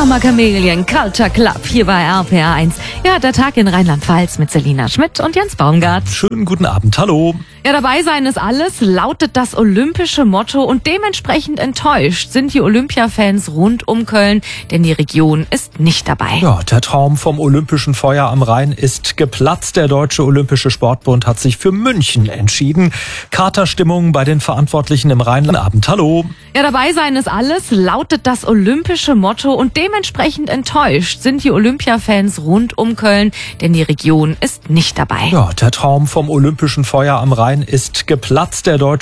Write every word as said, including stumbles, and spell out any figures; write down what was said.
Summer Chameleon Culture Club hier bei R P R eins. Ja, der Tag in Rheinland-Pfalz mit Selina Schmidt und Jens Baumgart. Schönen guten Abend, hallo. Ja, dabei sein ist alles, lautet das olympische Motto und dementsprechend enttäuscht sind die Olympia-Fans rund um Köln, denn die Region ist nicht dabei. Ja, der Traum vom Olympischen Feuer am Rhein ist geplatzt. Der Deutsche Olympische Sportbund hat sich für München entschieden. Katerstimmung bei den Verantwortlichen im Rheinland-Abend, hallo. Ja, dabei sein ist alles, lautet das olympische Motto und dementsprechend enttäuscht sind die Olympia-Fans rund um Köln, denn die Region ist nicht dabei. Ja, der Traum vom Olympischen Feuer am Rhein ist geplatzt. Der Deutsche